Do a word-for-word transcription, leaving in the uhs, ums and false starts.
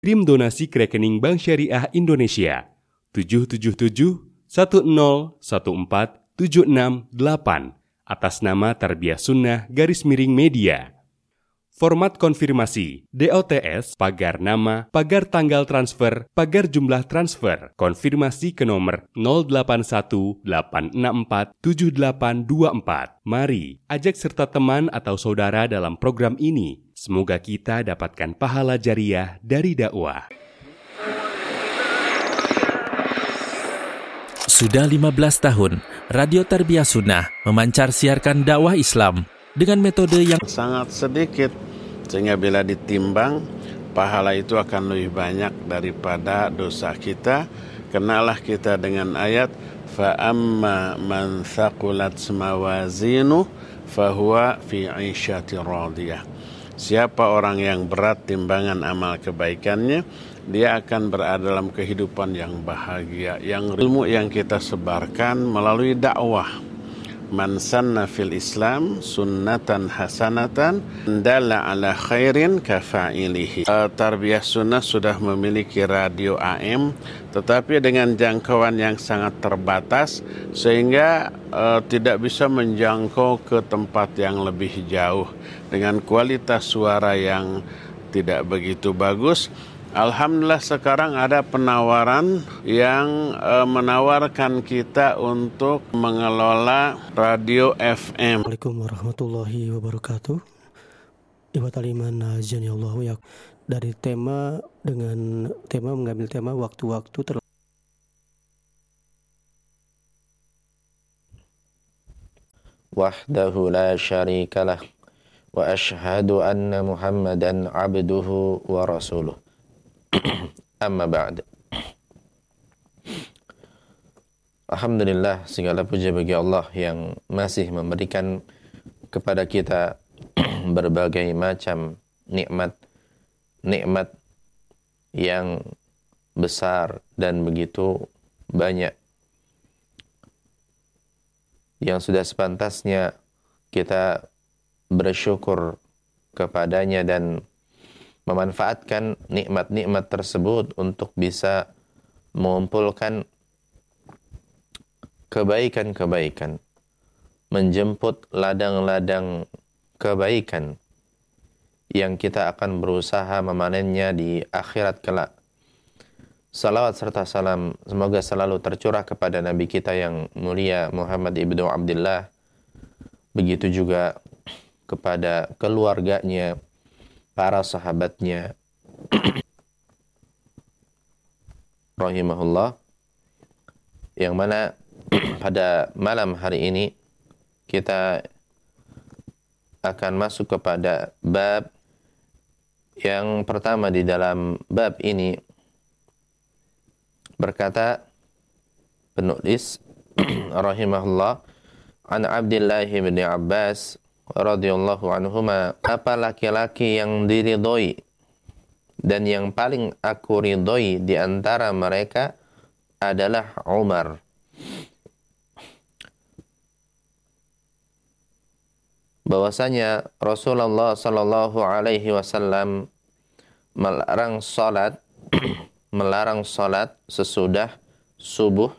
Kirim donasi ke rekening Bank Syariah Indonesia tujuh tujuh tujuh satu nol satu empat tujuh enam delapan atas nama Tarbiyah Sunnah garis miring media. Format konfirmasi D O T S, pagar nama, pagar tanggal transfer, pagar jumlah transfer. Konfirmasi ke nomor nol delapan satu delapan enam empat tujuh delapan dua empat. Mari ajak serta teman atau saudara dalam program ini. Semoga kita dapatkan pahala jariah dari dakwah. Sudah lima belas tahun, Radio Tarbiyah Sunnah memancar siarkan dakwah Islam dengan metode yang sangat sedikit, sehingga bila ditimbang, pahala itu akan lebih banyak daripada dosa kita. Kenalah kita dengan ayat fa amma man thaqulat mawazinu fahuwa fi 'ishati radiyah. Siapa orang yang berat timbangan amal kebaikannya, dia akan berada dalam kehidupan yang bahagia. Yang ilmu yang kita sebarkan melalui dakwah. Man sanna fil Islam sunnatan hasanatan dalla ala khairin kafa'ilihi. Tarbiyah Sunnah sudah memiliki radio A M, tetapi dengan jangkauan yang sangat terbatas, sehingga uh, tidak bisa menjangkau ke tempat yang lebih jauh. Dengan kualitas suara yang tidak begitu bagus, alhamdulillah sekarang ada penawaran yang uh, menawarkan kita untuk mengelola radio F M. Assalamualaikum warahmatullahi wabarakatuh. Ikhwatal iman azani Allah ya. Dari tema dengan tema mengambil tema waktu-waktu ter wahdahu la syarikalah wa ashhadu anna Muhammadan abduhu wa rasuluh. Amma ba'd. Alhamdulillah, segala puja bagi Allah yang masih memberikan kepada kita berbagai macam nikmat nikmat yang besar dan begitu banyak, yang sudah sepantasnya kita bersyukur kepadanya dan memanfaatkan nikmat-nikmat tersebut untuk bisa mengumpulkan kebaikan-kebaikan, menjemput ladang-ladang kebaikan yang kita akan berusaha memanennya di akhirat kelak. Salawat serta salam semoga selalu tercurah kepada Nabi kita yang mulia Muhammad ibnu Abdullah, begitu juga kepada keluarganya, para sahabatnya rahimahullah, yang mana pada malam hari ini kita akan masuk kepada bab yang pertama di dalam bab ini. Berkata penulis rahimahullah, an Abdullah bin Abbas radhiyallahu anhuma, apa laki-laki yang diridhoi dan yang paling aku ridhoi di antara mereka adalah Umar. Bahwasanya Rasulullah sallallahu alaihi wasallam melarang salat melarang salat sesudah subuh